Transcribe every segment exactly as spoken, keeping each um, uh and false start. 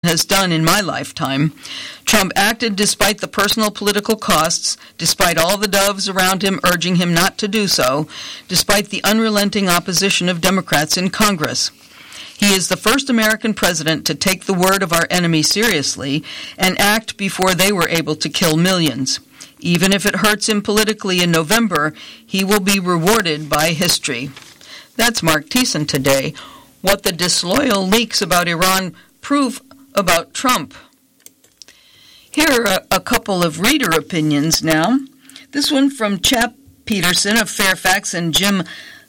has done in my lifetime. Trump acted despite the personal political costs, despite all the doves around him urging him not to do so, despite the unrelenting opposition of Democrats in Congress. He is the first American president to take the word of our enemy seriously and act before they were able to kill millions. Even if it hurts him politically in November, he will be rewarded by history. That's Mark Thiessen today. What the disloyal leaks about Iran prove about Trump. Here are a couple of reader opinions now. This one from Chap Peterson of Fairfax and Jim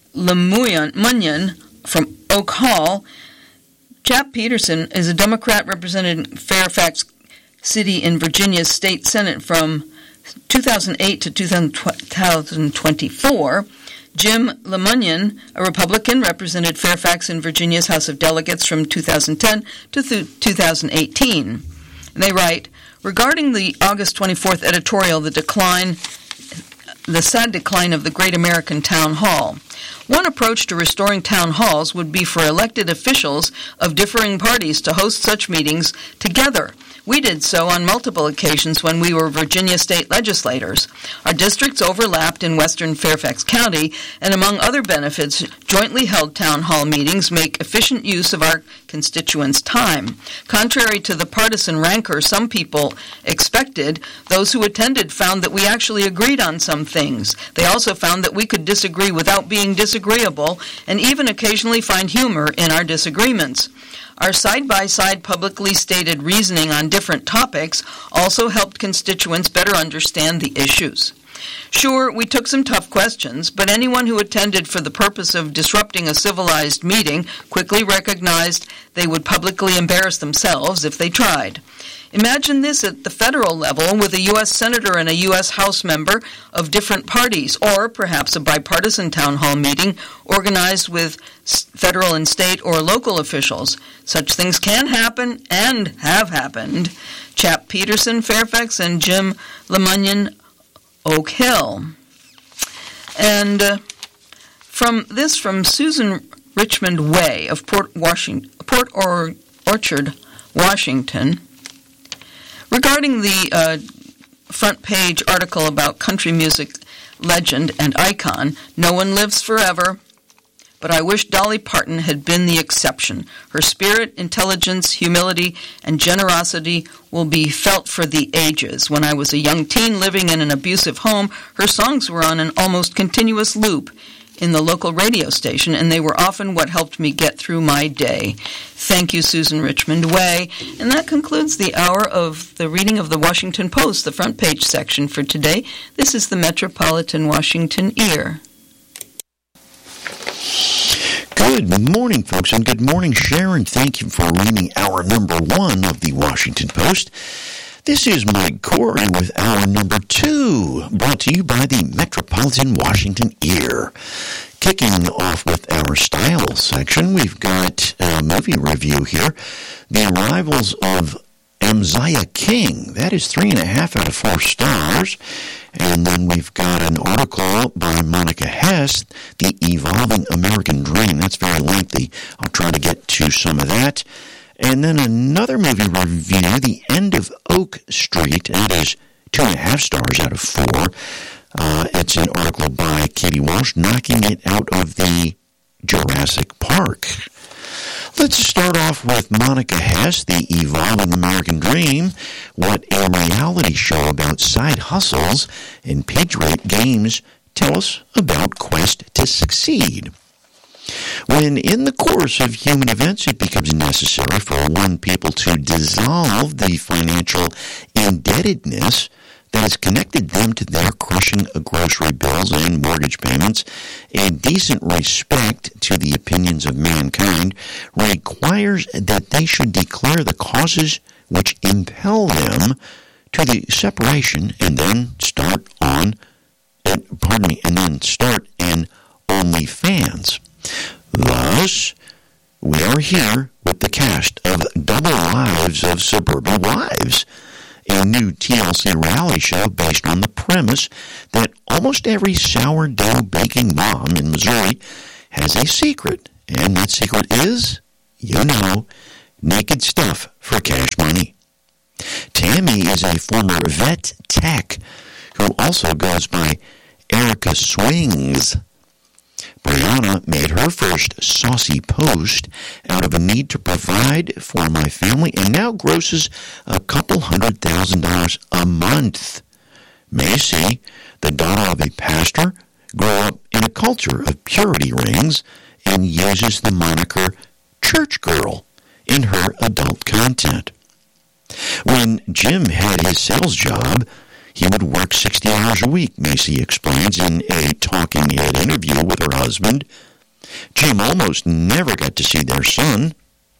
LeMunyon from Oak Hall. Chap Peterson is a Democrat representing Fairfax City in Virginia's state Senate from two thousand eight to two thousand twenty-four. Jim LeMunyon, a Republican, represented Fairfax in Virginia's House of Delegates from two thousand ten to two thousand eighteen. And they write, regarding the August twenty-fourth editorial, the decline, the sad decline of the Great American Town Hall. One approach to restoring town halls would be for elected officials of differing parties to host such meetings together. We did so on multiple occasions when we were Virginia state legislators. Our districts overlapped in western Fairfax County, and among other benefits, jointly held town hall meetings make efficient use of our constituents' time. Contrary to the partisan rancor some people expected, those who attended found that we actually agreed on some things. They also found that we could disagree without being disagreeable, and even occasionally find humor in our disagreements. Our side-by-side publicly stated reasoning on different topics also helped constituents better understand the issues. Sure, we took some tough questions, but anyone who attended for the purpose of disrupting a civilized meeting quickly recognized they would publicly embarrass themselves if they tried. Imagine this at the federal level with a U S senator and a U S House member of different parties, or perhaps a bipartisan town hall meeting organized with federal and state or local officials. Such things can happen and have happened. Chap Peterson, Fairfax, and Jim LeMunyon, Oak Hill. And uh, from this from Susan Richmond Way of Port Washington, Port or- Orchard, Washington. Regarding the uh, front page article about country music legend and icon, no one lives forever, but I wish Dolly Parton had been the exception. Her spirit, intelligence, humility, and generosity will be felt for the ages. When I was a young teen living in an abusive home, her songs were on an almost continuous loop in the local radio station, and they were often what helped me get through my day. Thank you, Susan Richmond Way. And that concludes the hour of the reading of the Washington Post, the front page section for today. This is the Metropolitan Washington Ear. Good morning, folks, and good morning, Sharon. Thank you for reading hour number one of the Washington Post. This is Mike Corey with hour number two, brought to you by the Metropolitan Washington Ear. Kicking off with our style section, we've got a movie review here. The Arrivals of Amaziah King. That is three and a half out of four stars. And then we've got an article by Monica Hess, The Evolving American Dream. That's very lengthy. I'll try to get to some of that. And then another movie review, The End of Oak Street. That is two and a half stars out of four. Uh, it's an article by Katie Walsh, knocking it out of the Jurassic Park. Let's start off with Monica Hess, The Evolving American Dream. What a reality show about side hustles and Patriot games tell us about Quest to Succeed. When in the course of human events it becomes necessary for one people to dissolve the financial indebtedness that has connected them to their crushing grocery bills and mortgage payments, a decent respect to the opinions of mankind requires that they should declare the causes which impel them to the separation and then start on, and, pardon me, and then start an OnlyFans. Thus, we are here with the cast of Double Lives of Suburban Wives, a new T L C reality show based on the premise that almost every sourdough baking mom in Missouri has a secret, and that secret is, you know, naked stuff for cash money. Tammy is a former vet tech who also goes by Erica Swings. Brianna made her first saucy post out of a need to provide for my family and now grosses a couple hundred thousand dollars a month. Macy, the daughter of a pastor, grew up in a culture of purity rings and uses the moniker church girl in her adult content. When Jim had his sales job, he would work sixty hours a week, Macy explains in a talking head interview with her husband. Jim almost never got to see their son.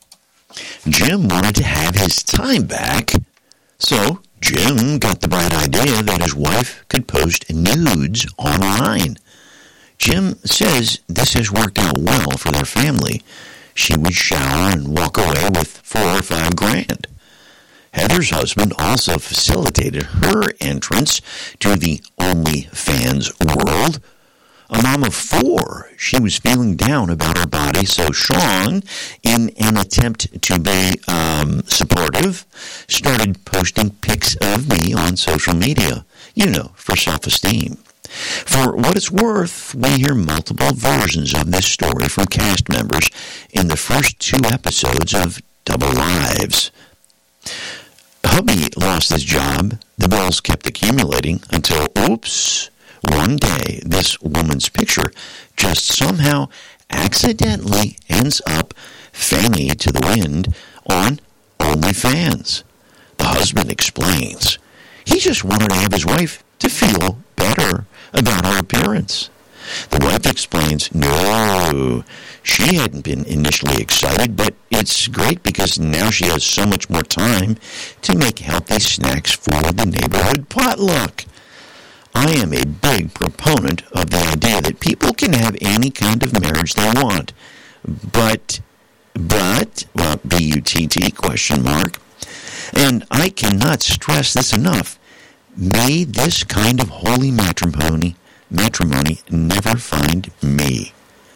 Jim wanted to have his time back, so Jim got the bright idea that his wife could post nudes online. Jim says this has worked out well for their family. She would shower and walk away with four or five grand. Heather's husband also facilitated her entrance to the OnlyFans world. A mom of four, she was feeling down about her body, so Sean, in an attempt to be um, supportive, started posting pics of me on social media, you know, for self-esteem. For what it's worth, we hear multiple versions of this story from cast members in the first two episodes of Double Lives. Hubby lost his job. The bills kept accumulating until, oops, one day this woman's picture just somehow accidentally ends up fanny to the wind on OnlyFans. The husband explains he just wanted to have his wife to feel better about her appearance. The wife explains, no, she hadn't been initially excited, but it's great because now she has so much more time to make healthy snacks for the neighborhood potluck. I am a big proponent of the idea that people can have any kind of marriage they want. But, but, well, B U T T question mark. And I cannot stress this enough. May this kind of holy matrimony matrimony never find me.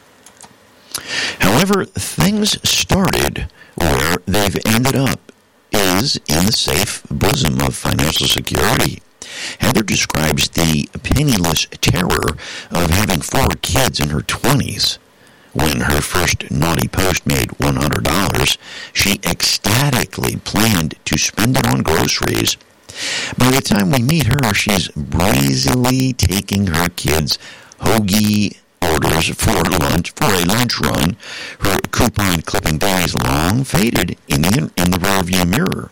However, things started where they've ended up is in the safe bosom of financial security. Heather describes the penniless terror of having four kids in her twenties. When her first naughty post made one hundred dollars, she ecstatically planned to spend it on groceries. By the time we meet her, she's breezily taking her kids' hoagie orders for lunch for a lunch run. Her coupon clipping days long faded in the in the rearview mirror.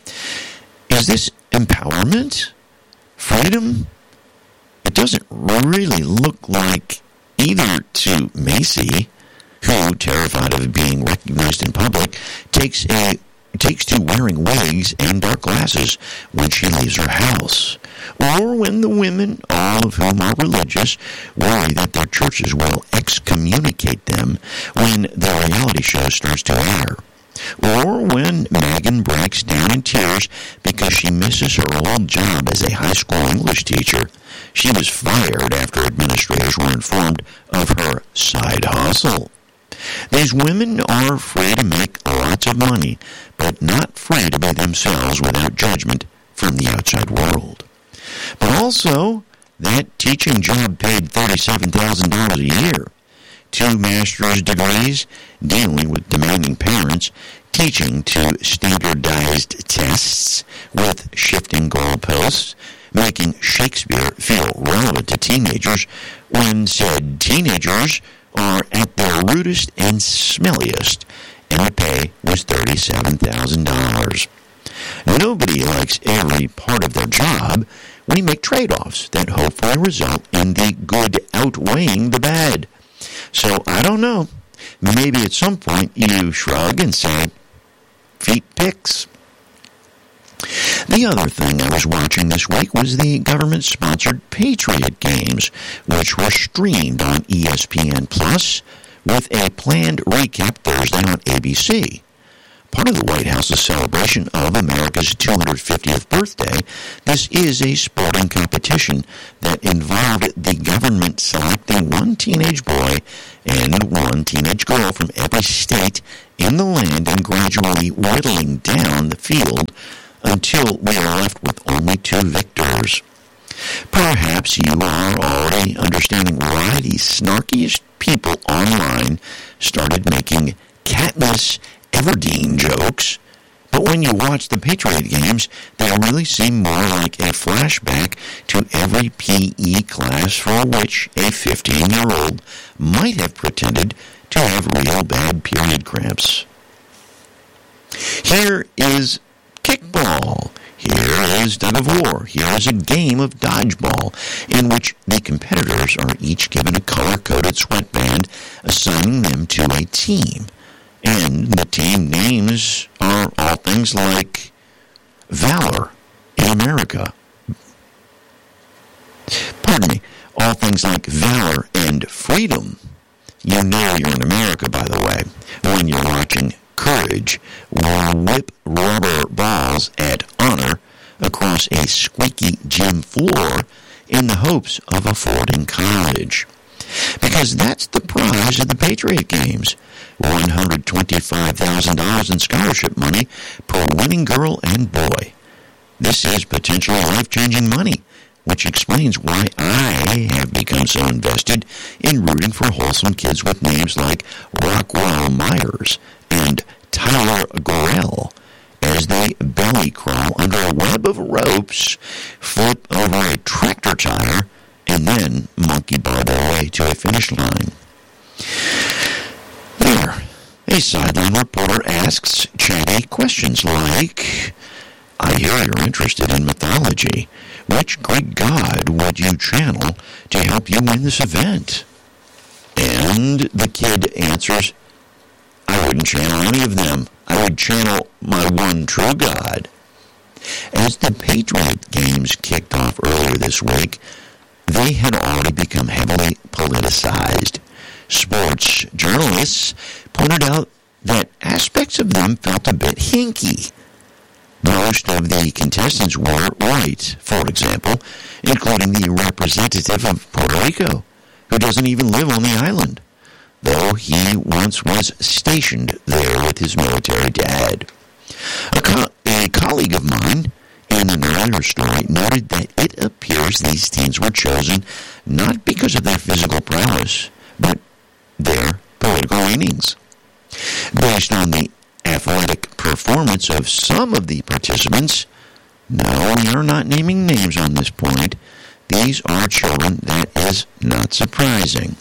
Is this empowerment? Freedom? It doesn't really look like either to Macy, who, terrified of being recognized in public, takes a takes to wearing wigs and dark glasses when she leaves her house, or when the women, all of whom are religious, worry that their churches will excommunicate them when the reality show starts to air, or when Megan breaks down in tears because she misses her old job as a high school English teacher. She was fired after administrators were informed of her side hustle. These women are free to make lots of money, but not free to be themselves without judgment from the outside world. But also, that teaching job paid thirty-seven thousand dollars a year. Two master's degrees, dealing with demanding parents, teaching to standardized tests with shifting goalposts, making Shakespeare feel relevant to teenagers when said teenagers are at their rudest and smelliest, and the pay was thirty-seven thousand dollars. Nobody likes every part of their job. We make trade-offs that hopefully result in the good outweighing the bad. So, I don't know. Maybe at some point you shrug and say, feet pics. The other thing I was watching this week was the government-sponsored Patriot Games, which were streamed on E S P N Plus, with a planned recap Thursday on A B C. part of the White House's celebration of America's two hundred fiftieth birthday, this is a sporting competition that involved the government selecting one teenage boy and one teenage girl from every state in the land and gradually whittling down the field until we are left with only two victors. Perhaps you are already understanding why the snarkiest people online started making Katniss Everdeen jokes, but when you watch the Patriot games, they really seem more like a flashback to every P E class for which a fifteen-year-old might have pretended to have real bad period cramps. Here is kickball. Here is tug of war. Here is a game of dodgeball in which the competitors are each given a color-coded sweatband, assigning them to a team. And the team names are all things like Valor in America. Pardon me. All things like Valor and Freedom. You know you're in America, by the way, when you're watching Courage will whip rubber balls at honor across a squeaky gym floor in the hopes of affording college. Because that's the prize of the Patriot games, one hundred twenty-five thousand dollars in scholarship money per winning girl and boy. This is potentially life-changing money, which explains why I have become so invested in rooting for wholesome kids with names like Rockwell Myers and Tyler Gorell as they belly crawl under a web of ropes, flip over a tractor tire, and then monkey bar their way to a finish line. There, a sideline reporter asks chatty questions like, I hear you're interested in mythology. Which Greek god would you channel to help you win this event? And the kid answers, I wouldn't channel any of them. I would channel my one true God. As the Patriot games kicked off earlier this week, they had already become heavily politicized. Sports journalists pointed out that aspects of them felt a bit hinky. Most of the contestants were white, for example, including the representative of Puerto Rico, who doesn't even live on the island, though he once was stationed there with his military dad. A, co- a colleague of mine in an earlier story noted that it appears these teams were chosen not because of their physical prowess, but their political leanings. Based on the athletic performance of some of the participants, no, we are not naming names on this point. These are children. That is not surprising.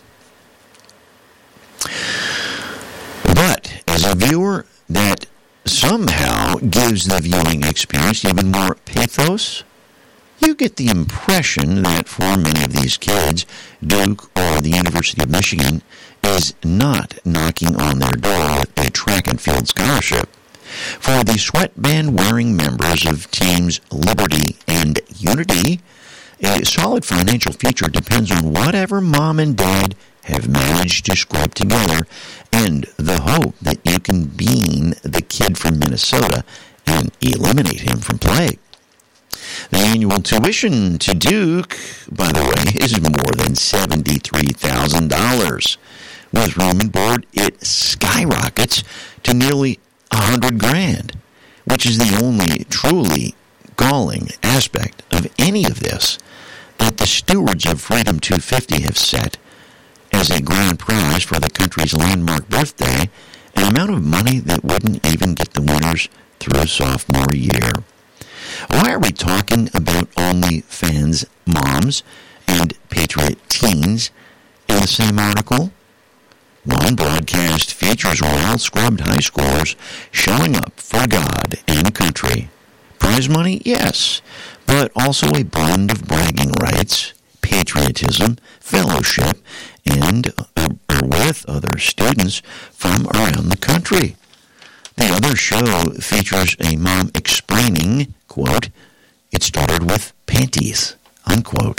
But as a viewer, that somehow gives the viewing experience even more pathos. You get the impression that for many of these kids, Duke or the University of Michigan is not knocking on their door with a track and field scholarship. For the sweatband-wearing members of teams Liberty and Unity, a solid financial future depends on whatever mom and dad have managed to scrub together and the hope that you can bean the kid from Minnesota and eliminate him from play. The annual tuition to Duke, by the way, is more than seventy-three thousand dollars. With room and board, it skyrockets to nearly a hundred grand, which is the only truly galling aspect of any of this that the stewards of Freedom two fifty have set as a grand prize for the country's landmark birthday, an amount of money that wouldn't even get the winners through sophomore year. Why are we talking about OnlyFans moms and Patriot teens in the same article? One broadcast features well-scrubbed high schoolers showing up for God and country. Prize money? Yes, but also a blend of bragging rights, patriotism, fellowship, and uh, with other students from around the country. The other show features a mom explaining, quote, it started with panties, unquote.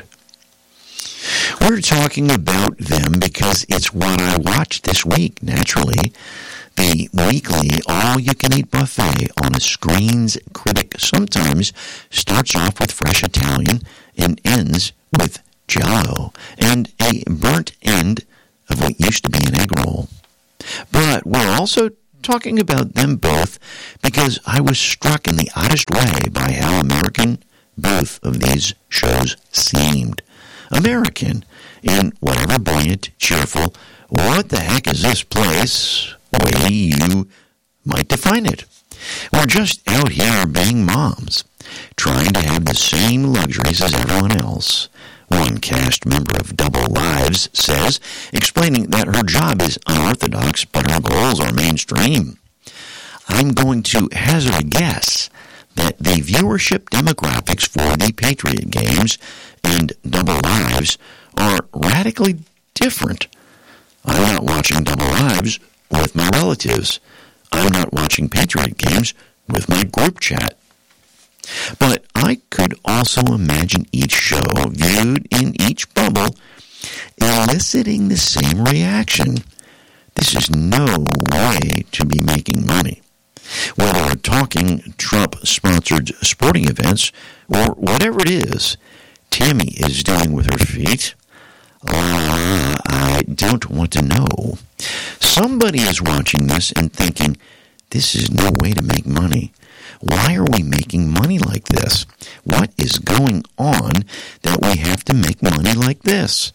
We're talking about them because it's what I watched this week, naturally. The weekly all-you-can-eat buffet on a Screen's critic sometimes starts off with fresh Italian and ends with Jell-O and a burnt end of what used to be an egg roll. But we're also talking about them both because I was struck in the oddest way by how American both of these shows seemed. American in whatever buoyant, cheerful, what the heck is this place way you might define it. We're just out here being moms, trying to have the same luxuries as everyone else. One cast member of Double Lives says, explaining that her job is unorthodox, but her goals are mainstream. I'm going to hazard a guess that the viewership demographics for the Patriot Games and Double Lives are radically different. I'm not watching Double Lives with my relatives. I'm not watching Patriot Games with my group chat. But I could also imagine each show viewed in each bubble eliciting the same reaction. This is no way to be making money. Whether we're talking Trump-sponsored sporting events or whatever it is Tammy is doing with her feet, uh, I don't want to know. Somebody is watching this and thinking, this is no way to make money. Why are we making money like this? What is going on that we have to make money like this?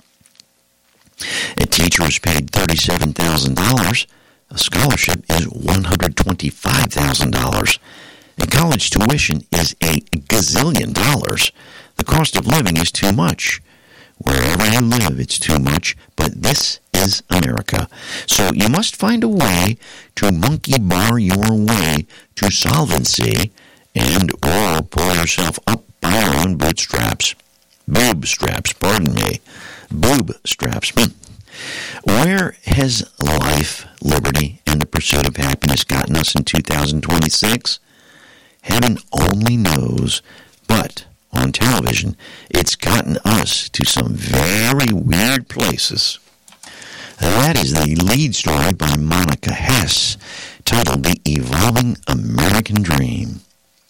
A teacher is paid thirty-seven thousand dollars. A scholarship is one hundred twenty-five thousand dollars. A college tuition is a gazillion dollars. The cost of living is too much. Wherever you live, it's too much, but this is America. So you must find a way to monkey bar your way to solvency and or pull yourself up by your own bootstraps. Boob straps, pardon me. Boob straps. Where has life, liberty, and the pursuit of happiness gotten us in two thousand twenty-six? Heaven only knows, but on television, it's gotten us to some very weird places. That is the lead story by Monica Hess, titled The Evolving American Dream.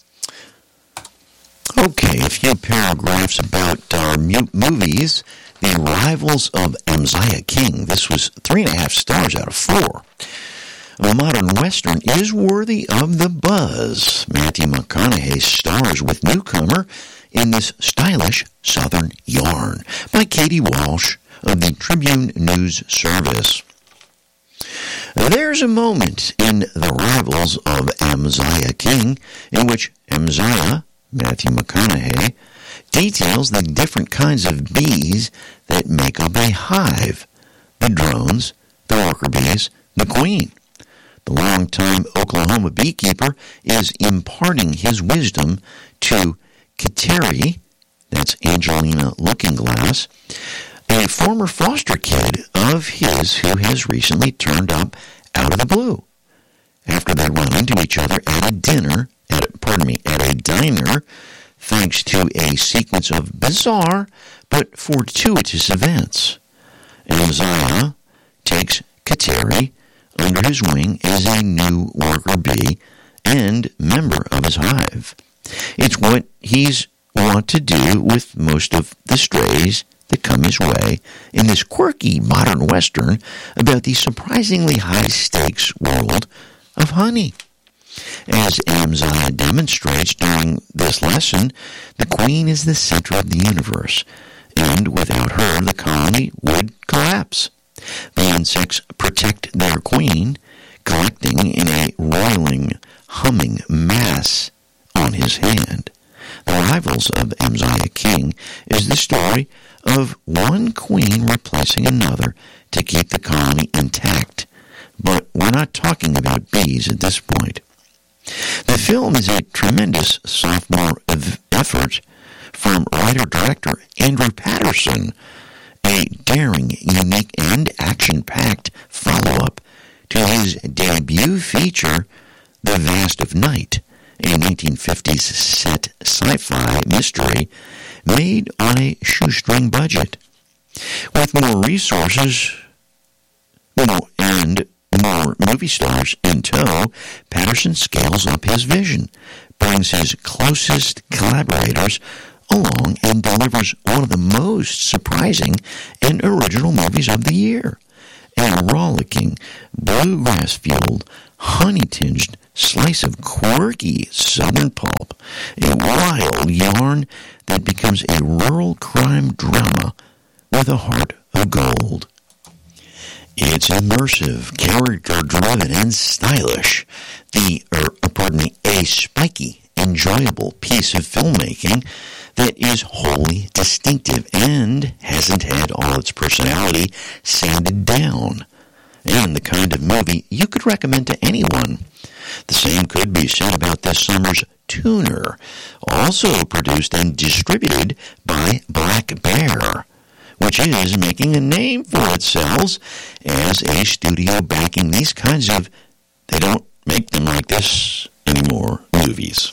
Okay, a few paragraphs about our movies. The Rivals of Amaziah King. This was three and a half stars out of four. A modern Western is worthy of the buzz. Matthew McConaughey stars with newcomer in this stylish Southern yarn by Katie Walsh of the Tribune News Service. There's a moment in The Rivals of Amaziah King in which Amaziah, Matthew McConaughey, details the different kinds of bees that make up a hive. The drones, the worker bees, the queen. The longtime Oklahoma beekeeper is imparting his wisdom to Kateri, that's Angelina Lookingglass, a former foster kid of his who has recently turned up out of the blue. After they run into each other at a dinner, at, pardon me, at a diner, thanks to a sequence of bizarre but fortuitous events. Amaziah takes Kateri under his wing as a new worker bee and member of his hive. It's what he's want to do with most of the strays that come his way in this quirky modern Western about the surprisingly high-stakes world of honey. As Amaziah demonstrates during this lesson, the queen is the center of the universe, and without her, the colony would collapse. The insects protect their queen, collecting in a roiling, humming mass on his hand. The Rivals of Amaziah King is the story of one queen replacing another to keep the colony intact. But we're not talking about bees at this point. The film is a tremendous sophomore effort from writer-director Andrew Patterson, a daring, unique, and action-packed follow-up to his debut feature, The Vast of Night, a nineteen fifties set sci-fi mystery made on a shoestring budget. With more resources and more movie stars in tow, Patterson scales up his vision, brings his closest collaborators along, and delivers one of the most surprising and original movies of the year. A rollicking, bluegrass-fueled, honey-tinged slice of quirky Southern pulp, a wild yarn that becomes a rural crime drama with a heart of gold. It's immersive, character-driven, and stylish. The, er, pardon me, a spiky, enjoyable piece of filmmaking that is wholly distinctive and hasn't had all its personality sanded down. And the kind of movie you could recommend to anyone. The same could be said about this summer's Tuner, also produced and distributed by Black Bear, which is making a name for itself as a studio backing these kinds of, they don't make them like this anymore, movies.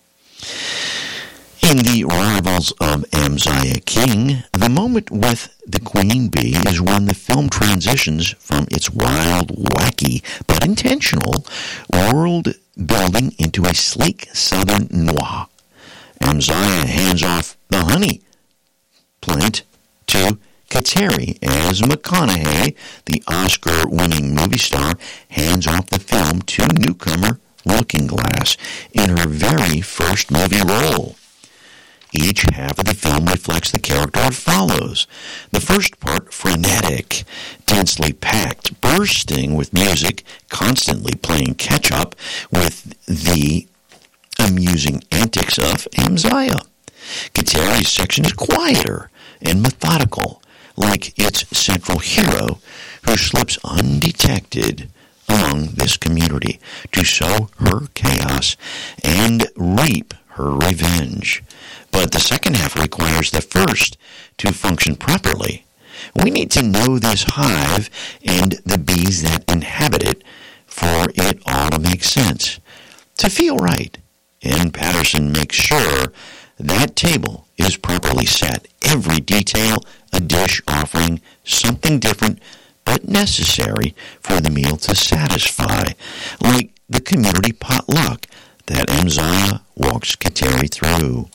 In the Rivals of Amziah King, the moment with the Queen Bee is when the film transitions from its wild, wacky, but intentional world building into a sleek southern noir. Amziah hands off the honey plant to Kateri as McConaughey, the Oscar-winning movie star, hands off the film to newcomer Looking Glass in her very first movie role. Each half of the film reflects the character it follows. The first part, frenetic, densely packed, bursting with music, constantly playing catch-up with the amusing antics of Amziah. Kateri's section is quieter and methodical, like its central hero, who slips undetected among this community to sow her chaos and reap her revenge. But the second half requires the first to function properly. We need to know this hive and the bees that inhabit it for it all to make sense, to feel right. And Patterson makes sure that table is properly set. Every detail, a dish offering something different but necessary for the meal to satisfy, like the community potluck that Amziah walks Kateri through.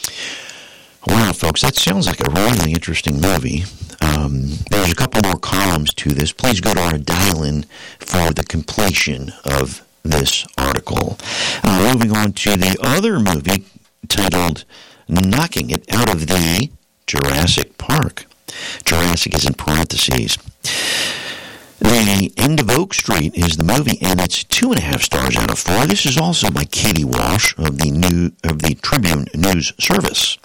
Wow, folks, that sounds like a really interesting movie. Um, there's a couple more columns to this. Please go to our dial-in for the completion of this article. Uh, moving on to the other movie titled Knocking It Out of the Jurassic Park. Jurassic is in parentheses. The End of Oak Street is the movie, and it's two and a half stars out of four. This is also by Katie Walsh of the new of the Tribune News Service.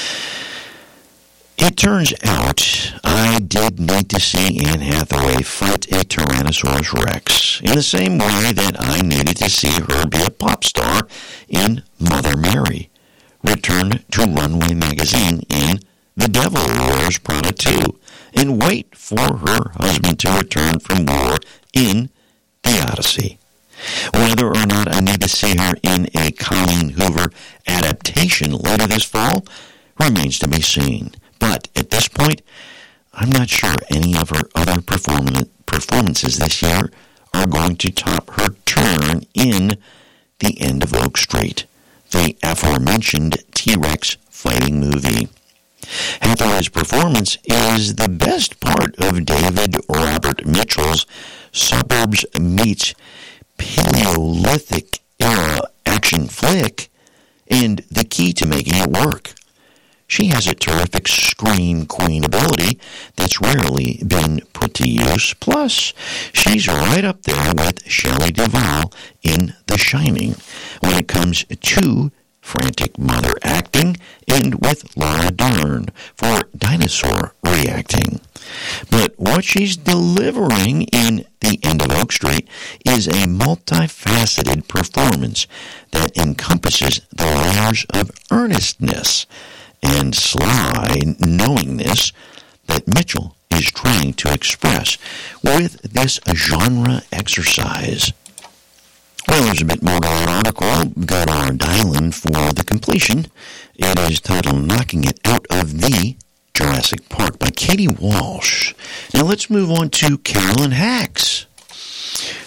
It turns out I did need to see Anne Hathaway fight a Tyrannosaurus Rex in the same way that I needed to see her be a pop star in Mother Mary, return to Runway Magazine in The Devil Wears Prada two, and wait for her husband to return from war in The Odyssey. Whether or not I need to see her in a Colleen Hoover adaptation later this fall remains to be seen. But at this point, I'm not sure any of her other perform- performances this year are going to top her turn in The End of Oak Street, the aforementioned T-Rex fighting movie. Hathaway's performance is the best part of David Robert Mitchell's Suburbs meets Paleolithic era action flick, and the key to making it work. She has a terrific screen queen ability that's rarely been put to use. Plus, she's right up there with Shelley Duvall in The Shining when it comes to frantic mother acting, and with Laura Dern for dinosaur reacting. But what she's delivering in The End of Oak Street is a multifaceted performance that encompasses the layers of earnestness and sly knowingness that Mitchell is trying to express with this genre exercise. Well, there's a bit more to that article. Got our dial-in for the completion. It is titled Knocking It Out of the Jurassic Park by Katie Walsh. Now let's move on to Carolyn Hax.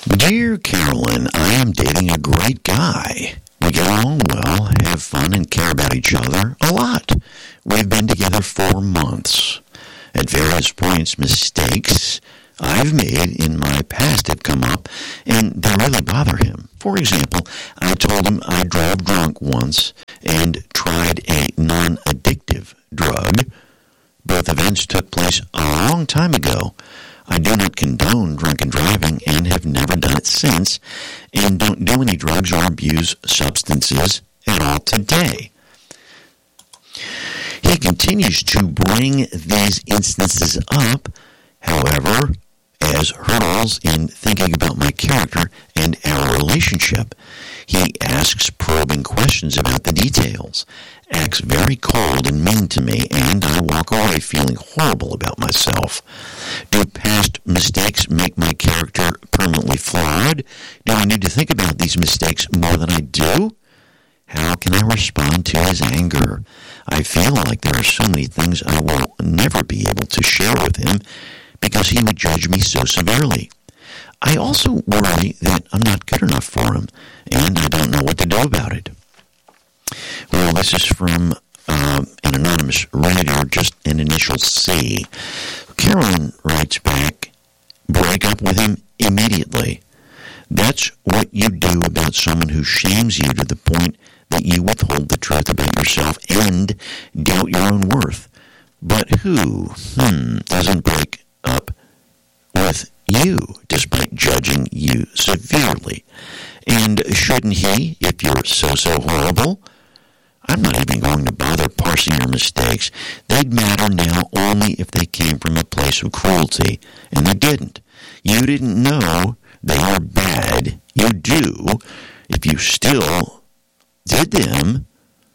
Dear Carolyn, I am dating a great guy. We get along well, have fun, and care about each other a lot. We've been together four months. At various points, mistakes I've made in my past have come up, and they really bother him. For example, I told him I drove drunk once and tried a non-addictive drug. Both events took place a long time ago. I do not condone drunken driving and have never done it since, and don't do any drugs or abuse substances at all today. He continues to bring these instances up, however, as hurdles in thinking about my character and our relationship. He asks probing questions about the details, acts very cold and mean to me, and I walk away feeling horrible about myself. Do past mistakes make my character permanently flawed? Do I need to think about these mistakes more than I do? How can I respond to his anger? I feel like there are so many things I will never be able to share with him because he would judge me so severely. I also worry that I'm not good enough for him, and I don't know what to do about it. Well, this is from uh, an anonymous reader, just an initial C. Carolyn writes back, break up with him immediately. That's what you do about someone who shames you to the point that you withhold the truth about yourself and doubt your own worth. But who, hmm, doesn't break up with you despite judging you severely? And shouldn't he, if you're so, so horrible? I'm not even going to bother parsing your mistakes. They'd matter now only if they came from a place of cruelty, and they didn't. You didn't know they were bad. You do if you still did them,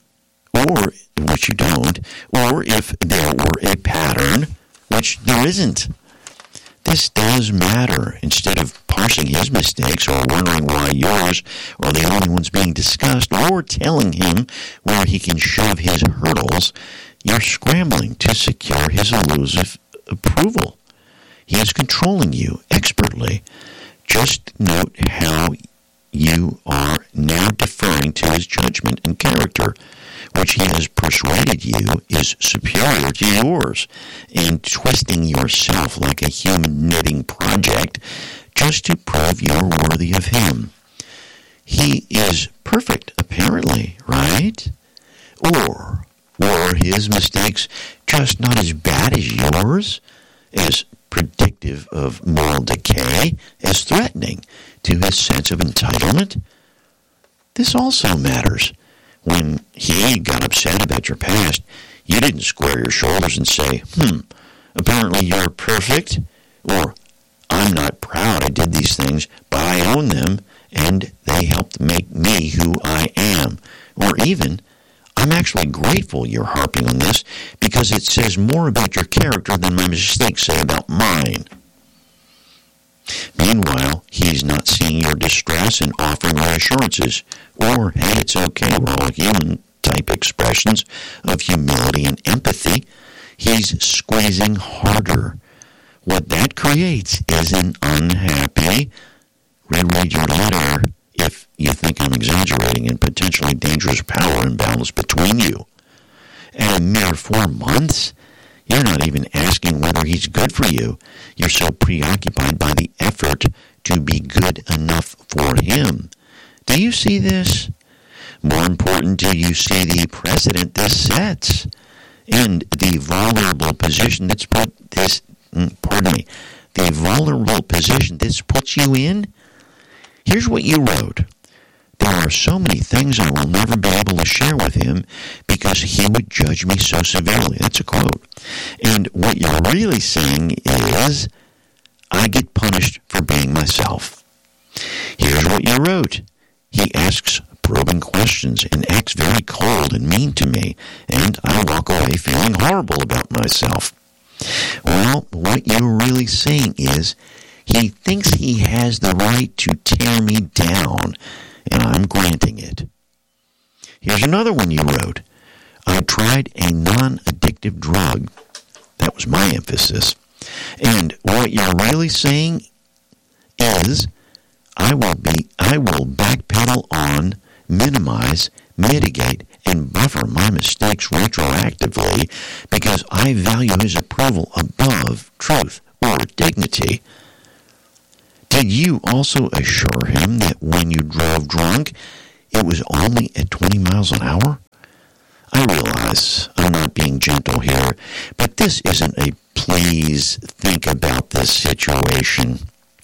or, which you don't, or if there were a pattern, which there isn't. This does matter. Instead of parsing his mistakes or wondering why yours are the only ones being discussed or telling him where he can shove his hurdles, you're scrambling to secure his elusive approval. He is controlling you expertly. Just note how you are now deferring to his judgment and character, which he has persuaded you is superior to yours, and twisting yourself like a human knitting project just to prove you're worthy of him. He is perfect, apparently, right? Or were his mistakes just not as bad as yours, as predictive of moral decay, as threatening to his sense of entitlement? This also matters. When he got upset about your past, you didn't square your shoulders and say, hmm, apparently you're perfect, or I'm not proud I did these things, but I own them, and they helped make me who I am. Or even, I'm actually grateful you're harping on this because it says more about your character than my mistakes say about mine. Meanwhile, he's not seeing your distress and offering reassurances, or, hey, it's okay, we're all human type expressions of humility and empathy. He's squeezing harder. What that creates is an unhappy, read your letter if you think I'm exaggerating, and potentially dangerous power imbalance between you. At a mere four months, you're not even asking whether he's good for you. You're so preoccupied by the effort to be good enough for him. Do you see this? More important, do you see the precedent this sets? And the vulnerable position that's put this, pardon me, the vulnerable position this puts you in? Here's what you wrote. There are so many things I will never be able to share with him because he would judge me so severely. That's a quote. And what you're really saying is, I get punished for being myself. Here's what you wrote. He asks probing questions and acts very cold and mean to me, and I walk away feeling horrible about myself. Well, what you're really saying is, he thinks he has the right to tear me down, and I'm granting it. Here's another one you wrote. I tried a non-addictive drug. That was my emphasis. And what you're really saying is, I will be I will backpedal on, minimize, mitigate, and buffer my mistakes retroactively because I value his approval above truth or dignity. Did you also assure him that when you drove drunk, it was only at twenty miles an hour? I realize I'm not being gentle here, but this isn't a please think about this situation.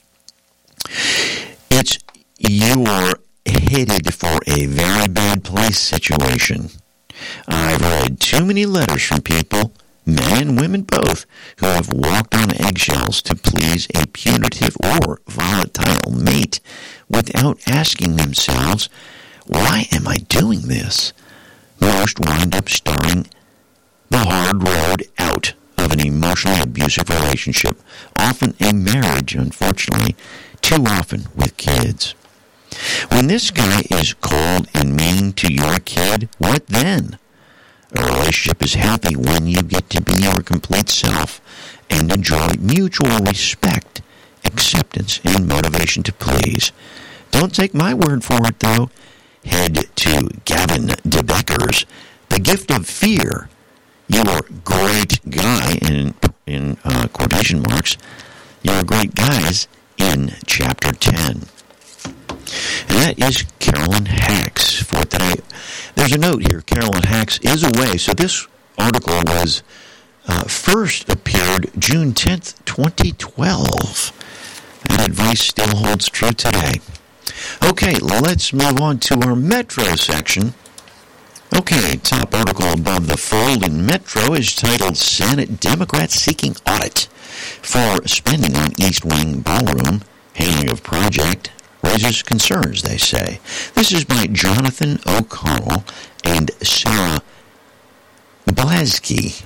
It's you're headed for a very bad place situation. I've read too many letters from people, men and women both, who have walked on eggshells to please a punitive or volatile mate without asking themselves, why am I doing this? Most wind up starting the hard road out of an emotionally abusive relationship, often a marriage, unfortunately, too often with kids. When this guy is cold and mean to your kid, what then? A relationship is healthy when you get to be your complete self and enjoy mutual respect, acceptance, and motivation to please. Don't take my word for it, though. Head to Gavin DeBecker's The Gift of Fear. You're a great guy, in, in uh, quotation marks, you're a great guys in Chapter ten. And that is Carolyn Hax. For today, there's a note here. Carolyn Hax is away. So this article was uh, first appeared June tenth, twenty twelve. That advice still holds true today. Okay, let's move on to our Metro section. Okay, top article above the fold in Metro is titled Senate Democrats Seeking Audit for Spending on East Wing Ballroom. Handling of project raises concerns, they say. This is by Jonathan O'Connell and Sarah Blasky.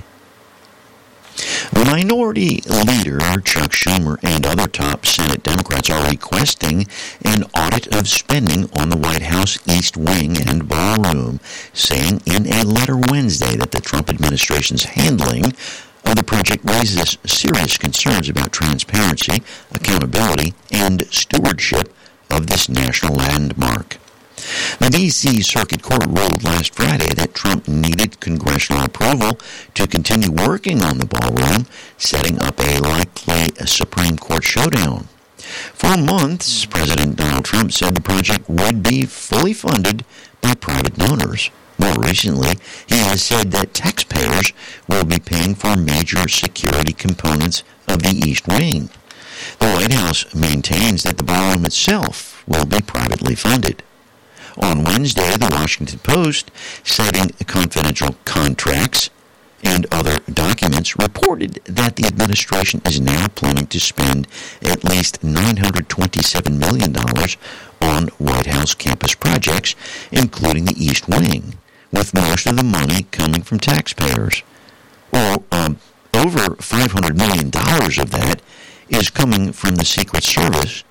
Minority Leader Chuck Schumer and other top Senate Democrats are requesting an audit of spending on the White House East Wing and Ballroom, saying in a letter Wednesday that the Trump administration's handling of the project raises serious concerns about transparency, accountability, and stewardship of this national landmark. The D C Circuit Court ruled last Friday that Trump needed congressional approval to continue working on the ballroom, setting up a likely Supreme Court showdown. For months, President Donald Trump said the project would be fully funded by private donors. More recently, he has said that taxpayers will be paying for major security components of the East Wing. The White House maintains that the ballroom itself will be privately funded. On Wednesday, the Washington Post, citing confidential contracts and other documents, reported that the administration is now planning to spend at least nine hundred twenty-seven million dollars on White House campus projects, including the East Wing, with most of the money coming from taxpayers. Well, um, over five hundred million dollars of that is coming from the Secret Service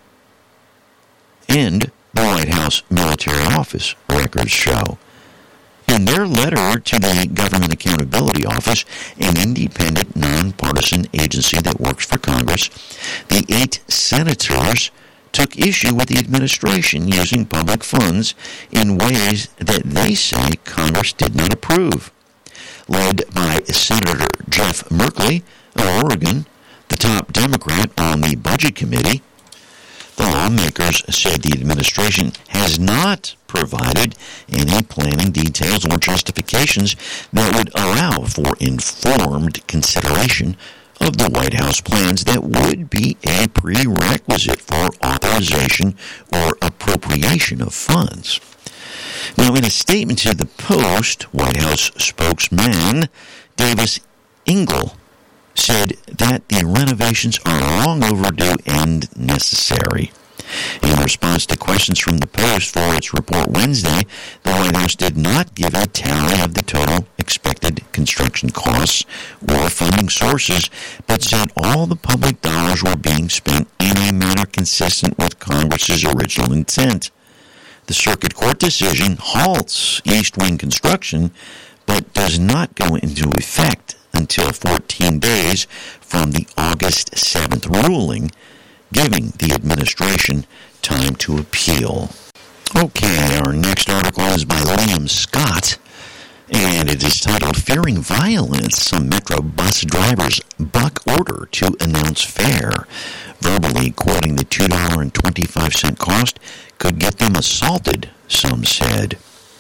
and the White House Military Office, records show. In their letter to the Government Accountability Office, an independent, nonpartisan agency that works for Congress, the eight senators took issue with the administration using public funds in ways that they say Congress did not approve. Led by Senator Jeff Merkley of Oregon, the top Democrat on the Budget Committee, the lawmakers said the administration has not provided any planning details or justifications that would allow for informed consideration of the White House plans that would be a prerequisite for authorization or appropriation of funds. Now, in a statement to the Post, White House spokesman Davis Ingle said that the renovations are long overdue and necessary. In response to questions from the Post for its report Wednesday, the White House did not give a tally of the total expected construction costs or funding sources, but said all the public dollars were being spent in a manner consistent with Congress's original intent. The Circuit Court decision halts East Wing construction, but does not go into effect until fourteen days from the August seventh ruling, giving the administration time to appeal. Okay, our next article is by Liam Scott, and it is titled, Fearing Violence, Some Metro Bus Drivers Buck Order to Announce Fare. Verbally quoting the two dollars and twenty-five cents cost could get them assaulted, some said.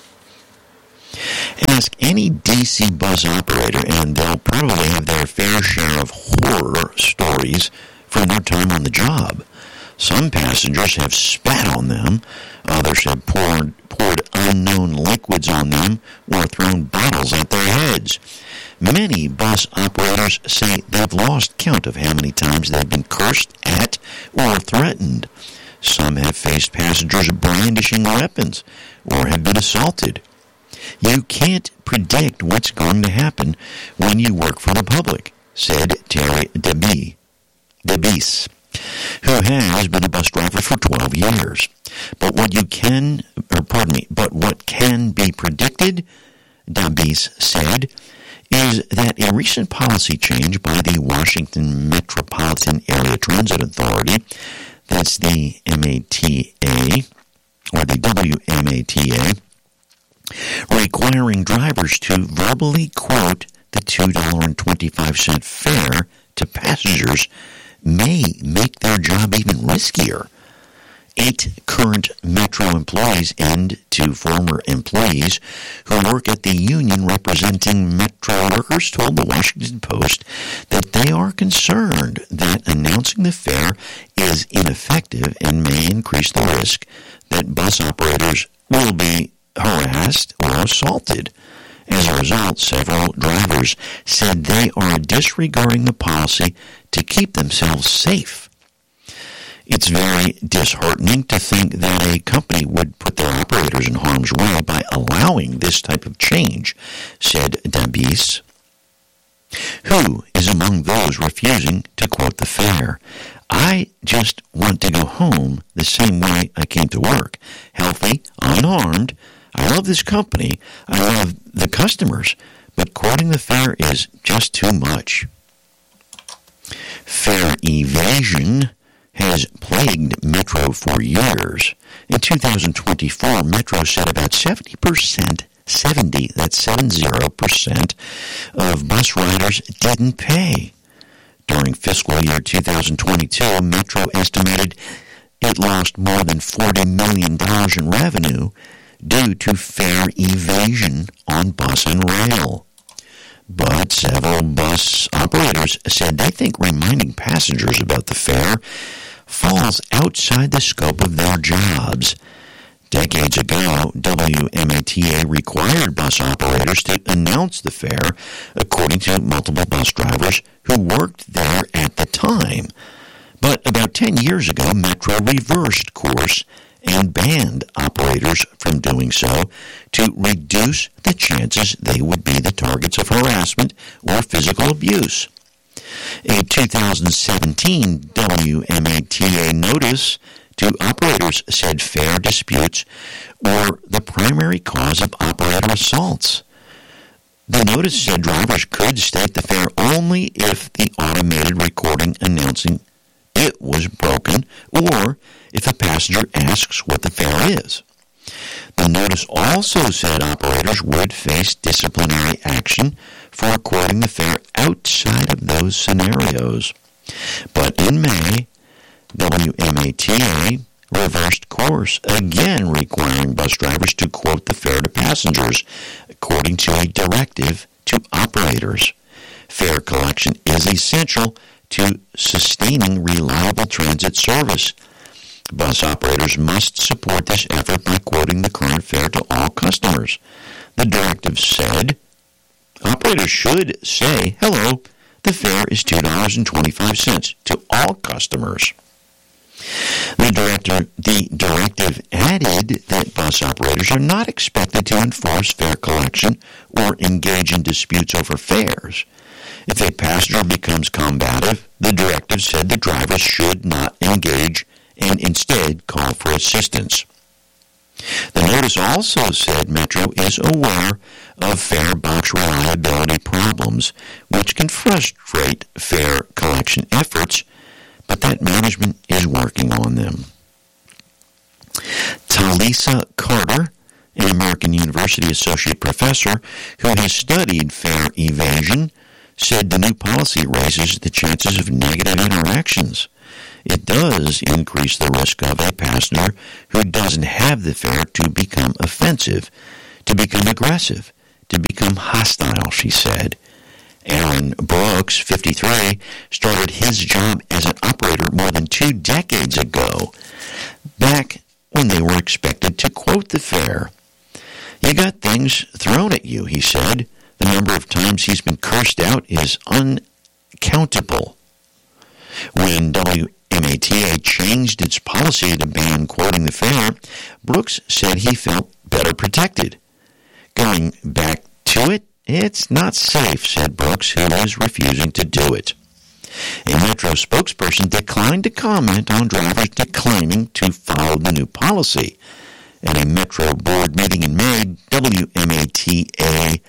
Ask any D C bus operator, and they'll probably have their fair share of horror stories from their time on the job. Some passengers have spat on them, others have poured, poured unknown liquids on them, or thrown bottles at their heads. Many bus operators say they've lost count of how many times they've been cursed at or threatened. Some have faced passengers brandishing weapons or have been assaulted. You can't predict what's going to happen when you work for the public, said Terry DeBee, DeBeese, who has been a bus driver for twelve years. But what you can, or pardon me, but what can be predicted, DeBeese said, is that a recent policy change by the Washington Metropolitan Area Transit Authority, that's the M A T A, or the W M A T A, requiring drivers to verbally quote the two dollars and twenty-five cents fare to passengers may make their job even riskier. Eight current Metro employees and two former employees who work at the union representing Metro workers told the Washington Post that they are concerned that announcing the fare is ineffective and may increase the risk that bus operators will be harassed or assaulted. As a result, several drivers said they are disregarding the policy to keep themselves safe. It's very disheartening to think that a company would put their operators in harm's way by allowing this type of change, said DeBeese, who is among those refusing to quote the fare. I just want to go home the same way I came to work, healthy, unharmed. I love this company. I love the customers, but quoting the fare is just too much. Fare evasion has plagued Metro for years. In two thousand twenty-four, Metro said about seventy percent, seventy, that's seventy percent of bus riders didn't pay. During fiscal year two thousand twenty-two, Metro estimated it lost more than forty million dollars in revenue due to fare evasion on bus and rail. But several bus operators said they think reminding passengers about the fare falls outside the scope of their jobs. Decades ago, W M A T A required bus operators to announce the fare, according to multiple bus drivers who worked there at the time. But about ten years ago, Metro reversed course and banned operators from doing so to reduce the chances they would be the targets of harassment or physical abuse. A two thousand seventeen W M A T A notice to operators said fare disputes were the primary cause of operator assaults. The notice said drivers could state the fare only if the automated recording announcing it was broken or if a passenger asks what the fare is. The notice also said operators would face disciplinary action for quoting the fare outside of those scenarios. But in May, W M A T A reversed course, again requiring bus drivers to quote the fare to passengers, according to a directive to operators. Fare collection is essential to sustaining reliable transit service. Bus operators must support this effort by quoting the current fare to all customers. The directive said, operators should say, hello, the fare is two dollars and twenty-five cents to all customers. The, director, the directive added that bus operators are not expected to enforce fare collection or engage in disputes over fares. If a passenger becomes combative, the directive said the driver should not engage and instead call for assistance. The notice also said Metro is aware of fare box reliability problems, which can frustrate fare collection efforts, but that management is working on them. Talisa Carter, an American University associate professor who has studied fare evasion, said the new policy raises the chances of negative interactions. It does increase the risk of a passenger who doesn't have the fare to become offensive, to become aggressive, to become hostile, she said. Aaron Brooks, fifty-three, started his job as an operator more than two decades ago, back when they were expected to quote the fare. You got things thrown at you, he said. The number of times he's been cursed out is uncountable. When W M A T A changed its policy to ban quoting the fare, Brooks said he felt better protected. Going back to it, it's not safe, said Brooks, who is refusing to do it. A Metro spokesperson declined to comment on drivers declining to follow the new policy. At a Metro board meeting in May, W M A T A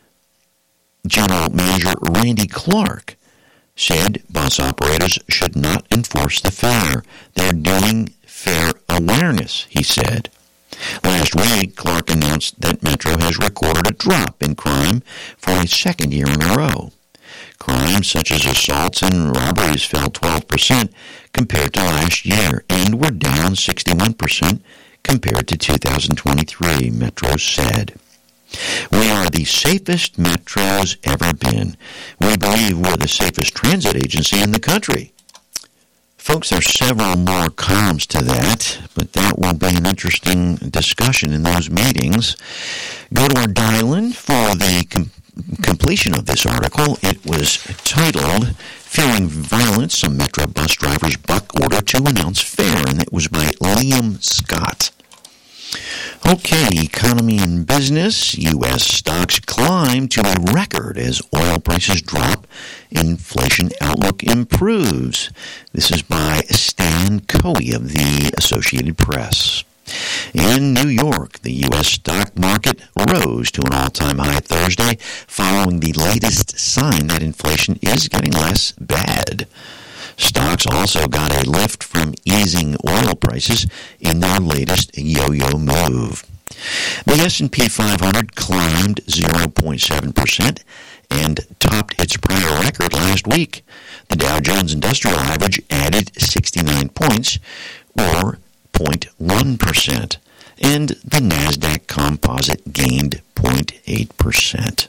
General Manager Randy Clark said bus operators should not enforce the fare. They're doing fare awareness, he said. Last week, Clark announced that Metro has recorded a drop in crime for a second year in a row. Crimes such as assaults and robberies fell twelve percent compared to last year and were down sixty-one percent compared to two thousand twenty-three, Metro said. We are the safest Metro's ever been. We believe we're the safest transit agency in the country. Folks, there's several more columns to that, but that will be an interesting discussion in those meetings. Go to our dial-in for the com- completion of this article. It was titled, Fearing Violence, Some Metro Bus Drivers Buck Order to Announce Fare, and it was by Liam Scott. Okay, economy and business. U S stocks climb to a record as oil prices drop. Inflation outlook improves. This is by Stan Coe of the Associated Press. In New York, the U S stock market rose to an all-time high Thursday following the latest sign that inflation is getting less bad. Stocks also got a lift from easing oil prices in their latest yo-yo move. The S and P five hundred climbed zero point seven percent and topped its prior record last week. The Dow Jones Industrial Average added sixty-nine points, or zero point one percent, and the NASDAQ Composite gained zero point eight percent.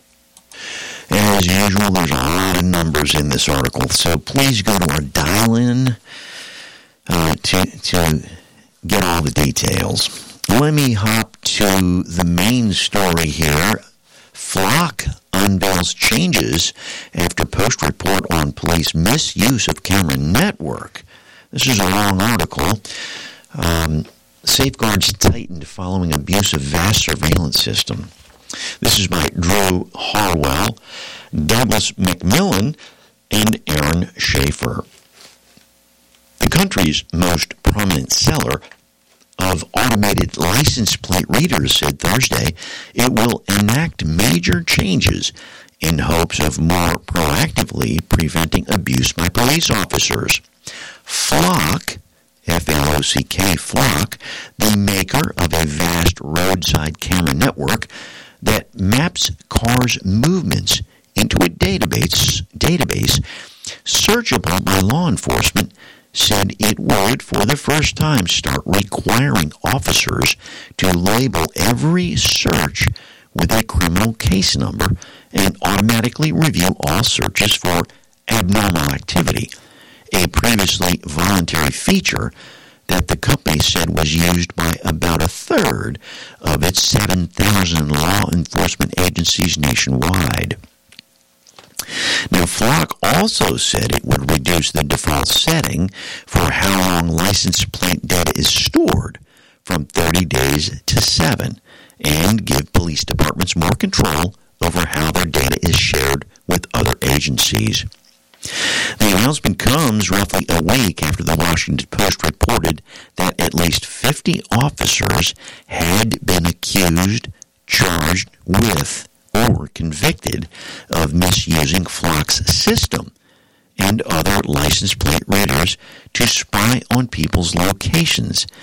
As usual, there's a lot of numbers in this article, so please go to our dial-in uh, to, to get all the details. Let me hop to the main story here. Flock unveils changes after Post report on police misuse of camera network. This is a long article. Um, safeguards tightened following abuse of vast surveillance system. This is by Drew Harwell, Douglas McMillan, and Aaron Schaefer. The country's most prominent seller of automated license plate readers said Thursday it will enact major changes in hopes of more proactively preventing abuse by police officers. Flock, F L O C K, Flock, the maker of a vast roadside camera network that maps cars' movements into a database, database searchable by law enforcement, said it would, for the first time, start requiring officers to label every search with a criminal case number and automatically review all searches for abnormal activity, a previously voluntary feature that the company said was used by about a third of its seven thousand law enforcement agencies nationwide. Now, Flock also said it would reduce the default setting for how long license plate data is stored from thirty days to seven and give police departments more control over how their data is shared with other agencies. The announcement comes roughly a week after the Washington Post reported that at least fifty officers had been accused, charged with, or convicted of misusing Flock's system and other license plate readers to spy on people's locations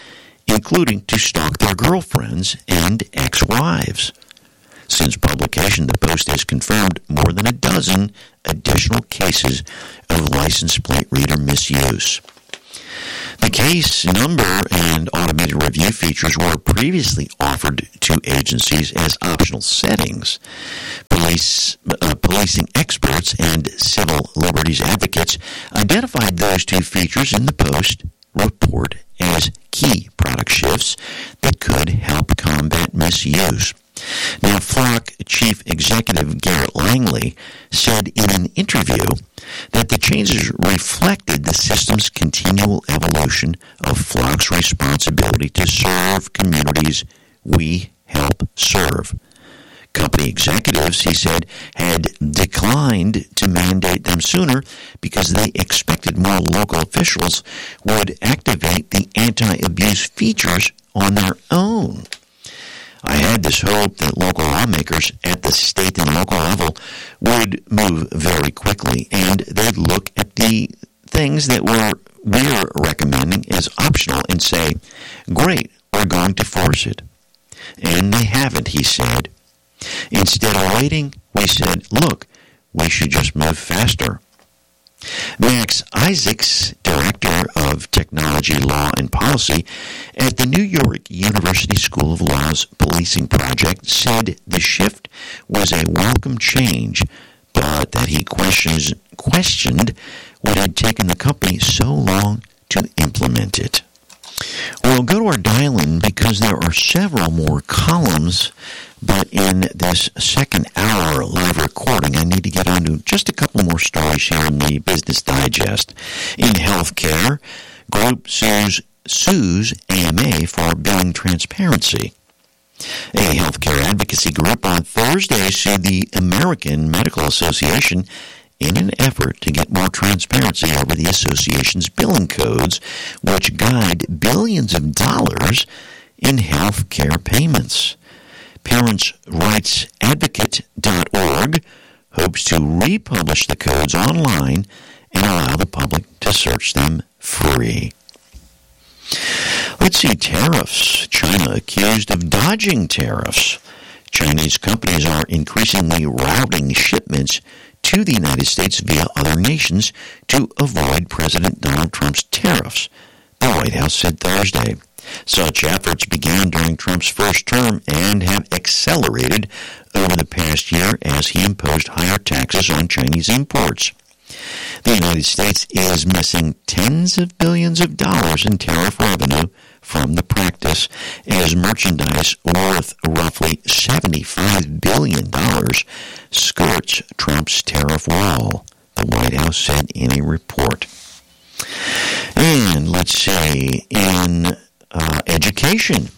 including to stalk their girlfriends and ex-wives. Since publication, the Post has confirmed more than a dozen additional cases of license plate reader misuse. The case number and automated review features were previously offered to agencies as optional settings. Police, uh, policing experts and civil liberties advocates identified those two features in the Post report as key product shifts that could help combat misuse. Now, Flock Chief Executive Garrett Langley said in an interview that the changes reflected the system's continual evolution of Flock's responsibility to serve communities we help serve. Company executives, he said, had declined to mandate them sooner because they expected more local officials would activate the anti-abuse features on their own. I had this hope that local lawmakers at the state and local level would move very quickly, and they'd look at the things that we're, we're recommending as optional and say, great, we're going to force it. And they haven't, he said. Instead of waiting, we said, look, we should just move faster. Max Isaacs, Director of Technology, Law, and Policy at the New York University School of Law's Policing Project, said the shift was a welcome change, but that he questions, questioned what had taken the company so long to implement it. We'll go to our dial-in because there are several more columns, but in this second hour live recording, I need to get on to just a couple more stories here in the Business Digest. In healthcare, group sues, sues A M A for billing transparency. A healthcare advocacy group on Thursday sued the American Medical Association in an effort to get more transparency over the association's billing codes, which guide billions of dollars in health care payments. Parents Rights Advocate dot org hopes to republish the codes online and allow the public to search them free. Let's see, tariffs. China accused of dodging tariffs. Chinese companies are increasingly routing shipments to the United States via other nations to avoid President Donald Trump's tariffs, the White House said Thursday. Such efforts began during Trump's first term and have accelerated over the past year as he imposed higher taxes on Chinese imports. The United States is missing tens of billions of dollars in tariff revenue from the practice, as merchandise worth roughly seventy-five billion dollars skirts Trump's tariff wall, the White House said in a report. And let's see, in uh, education,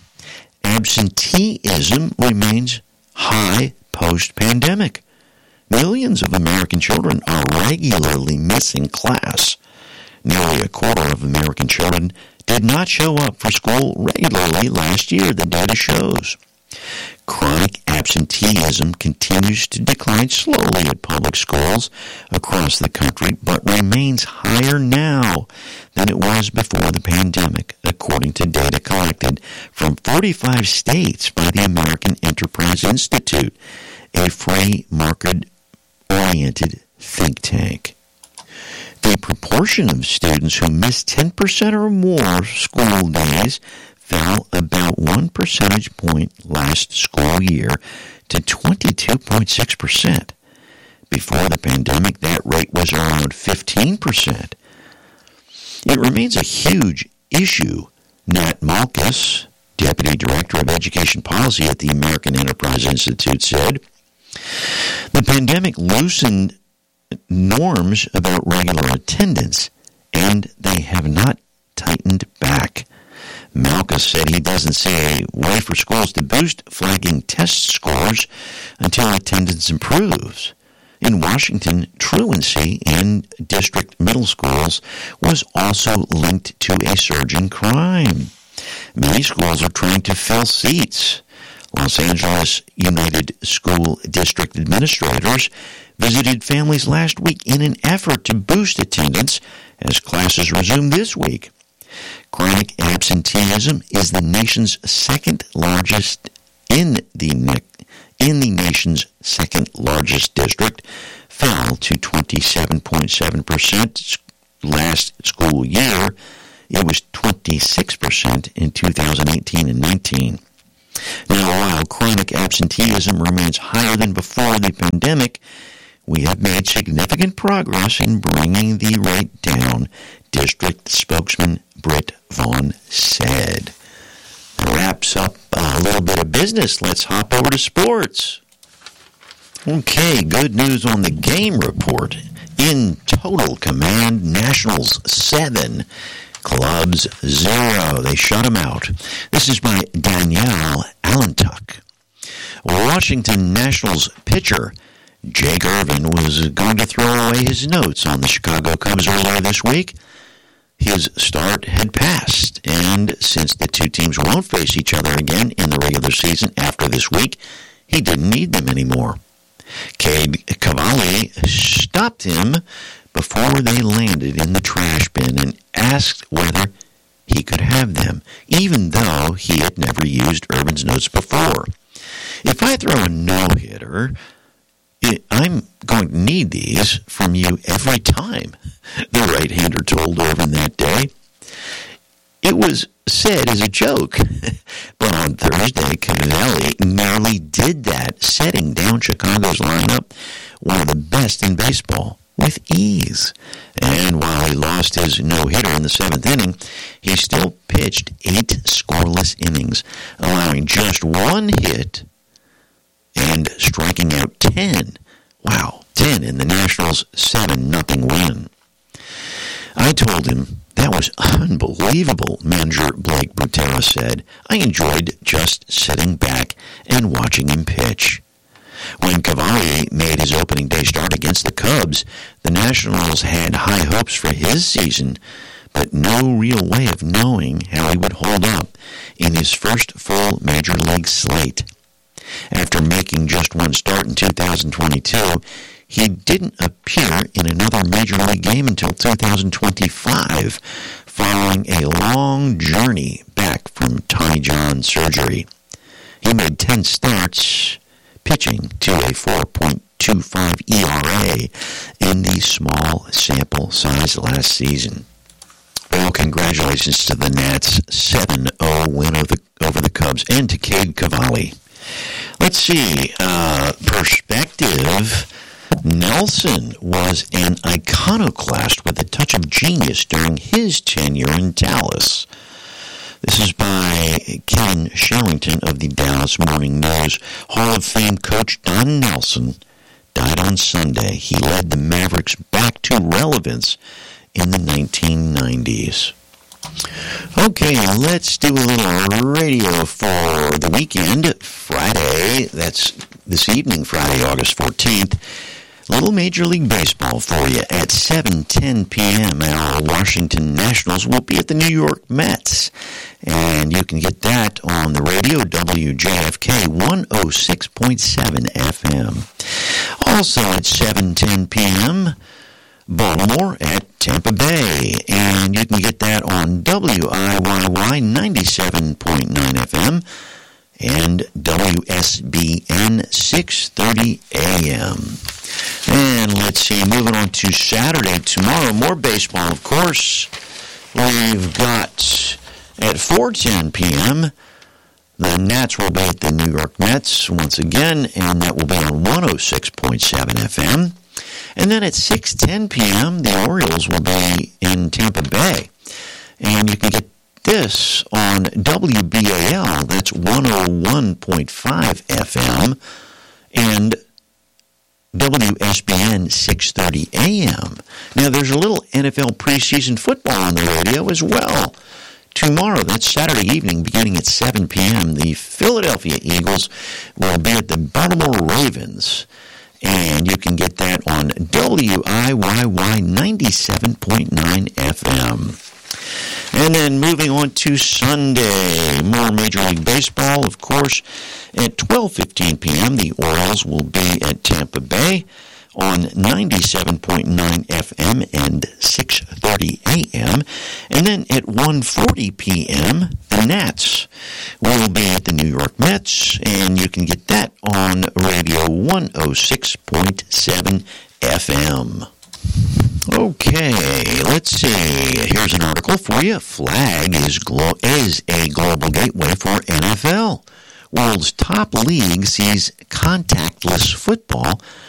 absenteeism remains high post-pandemic. Millions of American children are regularly missing class. Nearly a quarter of American children did not show up for school regularly last year, the data shows. Chronic absenteeism continues to decline slowly at public schools across the country, but remains higher now than it was before the pandemic, according to data collected from forty-five states by the American Enterprise Institute, a free market-oriented think tank. The proportion of students who missed ten percent or more school days fell about one percentage point last school year to twenty-two point six percent. Before the pandemic, that rate was around fifteen percent. It remains a huge issue, Nat Malkus, Deputy Director of Education Policy at the American Enterprise Institute, said. The pandemic loosened norms about regular attendance, and they have not tightened back. Malkus said he doesn't see a way for schools to boost flagging test scores until attendance improves. In Washington, truancy in district middle schools was also linked to a surge in crime. Many schools are trying to fill seats. Los Angeles United School District administrators visited families last week in an effort to boost attendance as classes resume this week. Chronic absenteeism is the nation's second largest in the ne- in the nation's second largest district, fell to twenty-seven point seven percent last school year. It was twenty-six percent in two thousand eighteen and nineteen. Now, while chronic absenteeism remains higher than before the pandemic, we have made significant progress in bringing the rate down, district spokesman Britt Vaughn said. That wraps up a little bit of business. Let's hop over to sports. Okay, good news on the game report. In total command, Nationals seven, Clubs zero. They shut them out. This is by Danielle Allentuck. Washington Nationals pitcher Jake Irvin was going to throw away his notes on the Chicago Cubs earlier this week. His start had passed, and since the two teams won't face each other again in the regular season after this week, he didn't need them anymore. Cade Cavalli stopped him before they landed in the trash bin and asked whether he could have them, even though he had never used Irvin's notes before. If I throw a no-hitter, I'm going to need these from you every time, the right-hander told Irvin that day. It was said as a joke, but on Thursday, Cavalli nearly did that, setting down Chicago's lineup, one of the best in baseball, with ease. And while he lost his no-hitter in the seventh inning, he still pitched eight scoreless innings, allowing just one hit and striking out ten. Wow, ten in the Nationals' seven nothing win. I told him that was unbelievable, manager Blake Butera said. I enjoyed just sitting back and watching him pitch. When Cavalli made his opening day start against the Cubs, the Nationals had high hopes for his season, but no real way of knowing how he would hold up in his first full major league slate. After making just one start in two thousand twenty-two, he didn't appear in another major league game until two thousand twenty-five, following a long journey back from Tommy John surgery. He made ten starts, pitching to a four point two five E R A in the small sample size last season. Well, congratulations to the Nats' seven oh win over the, over the Cubs and to Cade Cavalli. Let's see, uh, perspective. Nelson was an iconoclast with a touch of genius during his tenure in Dallas. This is by Ken Sherrington of the Dallas Morning News. Hall of Fame coach Don Nelson died on Sunday. He led the Mavericks back to relevance in the nineteen nineties. Okay, let's do a little radio for the weekend. Friday, that's this evening, Friday, August fourteenth. Little Major League Baseball for you at seven ten p.m. Our Washington Nationals will be at the New York Mets. And you can get that on the radio, W J F K one oh six point seven F M. Also at seven ten p.m., Baltimore at Tampa Bay. And you can get that on W I Y Y ninety-seven point nine F M and W S B N six thirty A M. And let's see, moving on to Saturday, tomorrow, more baseball, of course. We've got at four ten p.m., the Nats will be at the New York Mets once again, and that will be on one oh six point seven F M. And then at six ten p.m., the Orioles will be in Tampa Bay. And you can get this on W B A L, that's one oh one point five F M, and W S B N six thirty A M. Now, there's a little N F L preseason football on the radio as well. Tomorrow, that's Saturday evening, beginning at seven p.m., the Philadelphia Eagles will be at the Baltimore Ravens. And you can get that on W I Y Y ninety-seven point nine F M. And then moving on to Sunday, more Major League Baseball, of course. At twelve fifteen p.m., the Orioles will be at Tampa Bay, on ninety-seven point nine F M and six thirty A M. And then at one forty P M, the Nats will be at the New York Mets, and you can get that on radio one oh six point seven F M. Okay, let's see. Here's an article for you. Flag is, glo- is a global gateway for N F L. World's top league sees contactless football